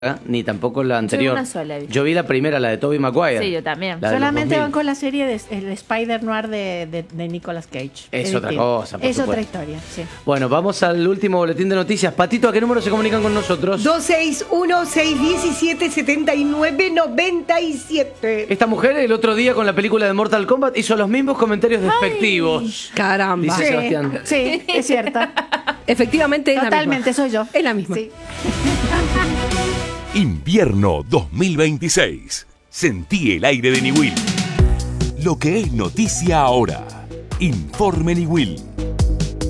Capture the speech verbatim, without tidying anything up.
ni tampoco la anterior. Yo una sola he visto. Yo vi la primera, la de Tobey Maguire. Sí, yo también. La de los Solamente dos mil. van con la serie de el Spider Noir de, de, de Nicolas Cage. Es otra distinto. cosa, por Es otra supuesto. historia, sí. Bueno, vamos al último boletín de noticias. Patito, ¿a qué número se comunican con nosotros? dos seis uno, seis uno siete, siete nueve nueve siete. Esta mujer el otro día con la película de Mortal Kombat hizo los mismos comentarios despectivos. Caramba. Dice Sí, Sebastián. sí, es cierta. Efectivamente, es Totalmente, la misma. soy yo. Es la misma. Sí. Invierno dos mil veintiséis. Sentí el aire de Niwil. Lo que es noticia ahora. Informe Niwil.